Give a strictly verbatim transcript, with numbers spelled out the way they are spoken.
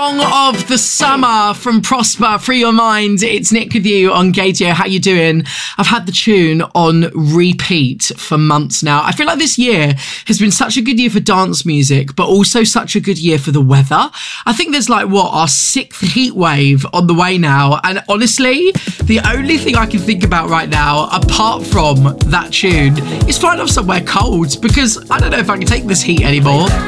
Song of the summer from Prosper, Free Your Mind. It's Nick with you on Gaydio. How you doing? I've had the tune on repeat for months now. I feel like this year has been such a good year for dance music, but also such a good year for the weather. I think there's like, what, our sixth heat wave on the way now. And honestly, the only thing I can think about right now, apart from that tune, is flying off somewhere cold, because I don't know if I can take this heat anymore.